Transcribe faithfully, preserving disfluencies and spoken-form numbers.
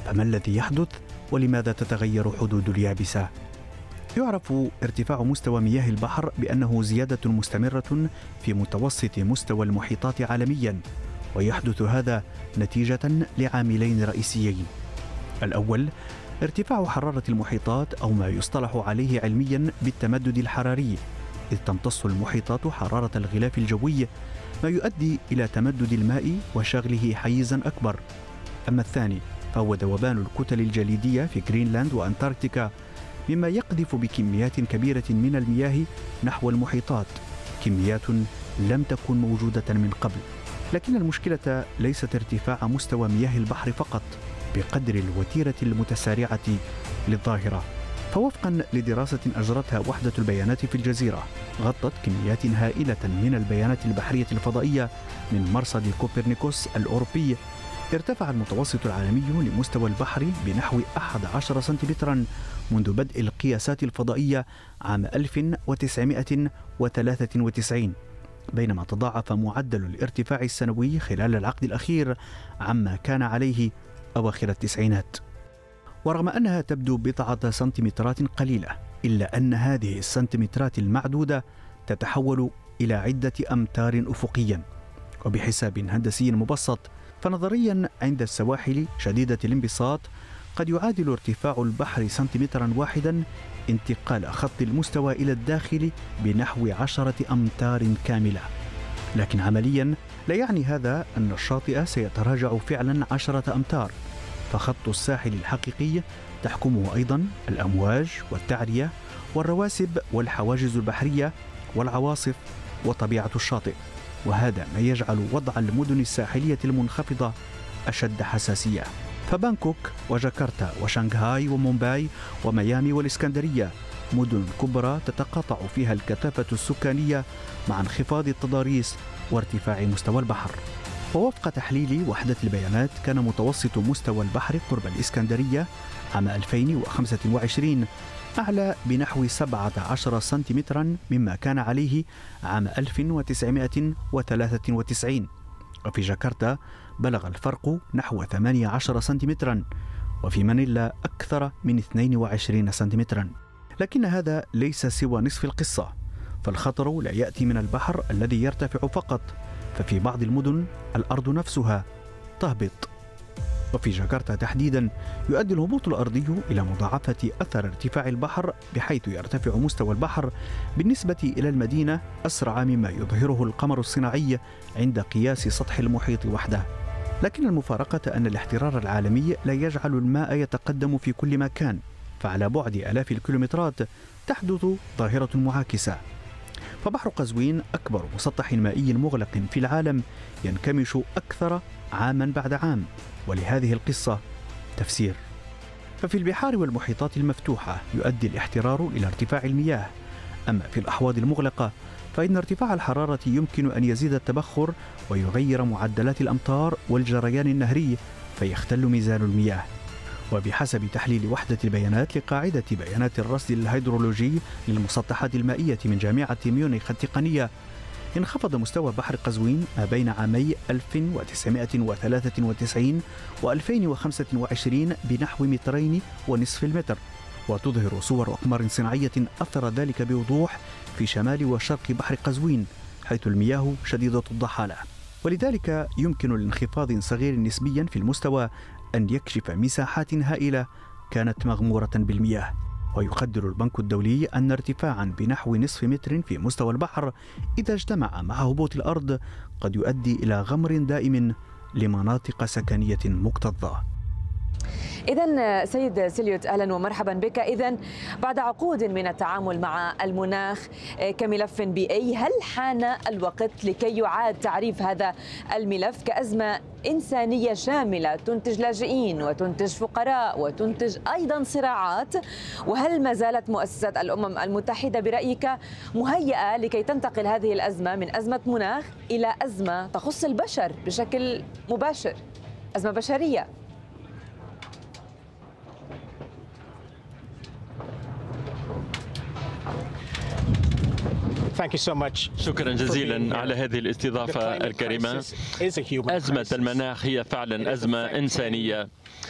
فما الذي يحدث ولماذا تتغير حدود اليابسة؟ يعرف ارتفاع مستوى مياه البحر بأنه زيادة مستمرة في متوسط مستوى المحيطات عالميا، ويحدث هذا نتيجة لعاملين رئيسيين. الأول ارتفاع حرارة المحيطات أو ما يصطلح عليه علميا بالتمدد الحراري، إذ تمتص المحيطات حرارة الغلاف الجوي ما يؤدي إلى تمدد الماء وشغله حيزا أكبر. أما الثاني فهو ذوبان الكتل الجليدية في غرينلاند وأنتاركتيكا، مما يقذف بكميات كبيرة من المياه نحو المحيطات، كميات لم تكن موجودة من قبل. لكن المشكلة ليست ارتفاع مستوى مياه البحر فقط بقدر الوتيرة المتسارعة للظاهرة. فوفقا لدراسة أجرتها وحدة البيانات في الجزيرة، غطت كميات هائلة من البيانات البحرية الفضائية من مرصد كوبرنيكوس الأوروبي، ارتفع المتوسط العالمي لمستوى البحر بنحو أحد عشر سنتيمترا منذ بدء القياسات الفضائية عام ألف وتسعمائة وثلاثة وتسعين، بينما تضاعف معدل الارتفاع السنوي خلال العقد الأخير عما كان عليه أواخر التسعينات. ورغم أنها تبدو بضعة سنتيمترات قليلة، إلا أن هذه السنتيمترات المعدودة تتحول إلى عدة أمتار أفقيا. وبحساب هندسي مبسط، فنظريا عند السواحل شديدة الانبساط قد يعادل ارتفاع البحر سنتيمترا واحدا انتقال خط المستوى إلى الداخل بنحو عشرة أمتار كاملة. لكن عمليا لا يعني هذا أن الشاطئ سيتراجع فعلا عشرة أمتار، فخط الساحل الحقيقي تحكمه أيضا الأمواج والتعرية والرواسب والحواجز البحرية والعواصف وطبيعة الشاطئ، وهذا ما يجعل وضع المدن الساحلية المنخفضة أشد حساسية. فبانكوك وجاكرتا وشنغهاي ومومباي وميامي والإسكندرية مدن كبرى تتقاطع فيها الكثافة السكانية مع انخفاض التضاريس وارتفاع مستوى البحر. ووفق تحليل وحدة البيانات، كان متوسط مستوى البحر قرب الإسكندرية عام ألفين وخمسة وعشرين أعلى بنحو سبعة عشر سنتيمترا مما كان عليه عام ألف وتسعمائة وثلاثة وتسعين، وفي جاكرتا بلغ الفرق نحو ثمانية عشر سنتيمترا، وفي مانيلا أكثر من اثنين وعشرين سنتيمترا. لكن هذا ليس سوى نصف القصة، فالخطر لا يأتي من البحر الذي يرتفع فقط، ففي بعض المدن الأرض نفسها تهبط. وفي جاكرتا تحديدا يؤدي الهبوط الأرضي إلى مضاعفة أثر ارتفاع البحر، بحيث يرتفع مستوى البحر بالنسبة إلى المدينة أسرع مما يظهره القمر الصناعي عند قياس سطح المحيط وحده. لكن المفارقة أن الاحترار العالمي لا يجعل الماء يتقدم في كل مكان، فعلى بعد آلاف الكيلومترات تحدث ظاهرة معاكسة. فبحر قزوين أكبر مسطح مائي مغلق في العالم ينكمش أكثر عاما بعد عام، ولهذه القصة تفسير. ففي البحار والمحيطات المفتوحة يؤدي الاحترار إلى ارتفاع المياه، أما في الأحواض المغلقة فإن ارتفاع الحرارة يمكن أن يزيد التبخر ويغير معدلات الأمطار والجريان النهري، فيختل ميزان المياه. وبحسب تحليل وحدة البيانات لقاعدة بيانات الرصد الهيدرولوجي للمسطحات المائية من جامعة ميونخ التقنية، انخفض مستوى بحر قزوين ما بين عامي ألف وتسعمائة وثلاثة وتسعين و ألفين وخمسة وعشرين بنحو مترين ونصف المتر، وتظهر صور أقمار صناعية أثر ذلك بوضوح في شمال وشرق بحر قزوين، حيث المياه شديدة الضحالة. ولذلك يمكن لانخفاض صغير نسبيا في المستوى أن يكشف مساحات هائلة كانت مغمورة بالمياه. ويقدر البنك الدولي أن ارتفاعا بنحو نصف متر في مستوى البحر إذا اجتمع مع هبوط الأرض قد يؤدي إلى غمر دائم لمناطق سكنية مكتظة. إذن سيد سيليوت، أهلا ومرحبا بك. إذن بعد عقود من التعامل مع المناخ كملف بيئي، هل حان الوقت لكي يعاد تعريف هذا الملف كأزمة إنسانية شاملة تنتج لاجئين وتنتج فقراء وتنتج أيضا صراعات؟ وهل ما زالت مؤسسة الأمم المتحدة برأيك مهيئة لكي تنتقل هذه الأزمة من أزمة مناخ إلى أزمة تخص البشر بشكل مباشر، أزمة بشرية؟ شكرا جزيلا على هذه الاستضافة الكريمة. أزمة المناخ هي فعلا أزمة إنسانية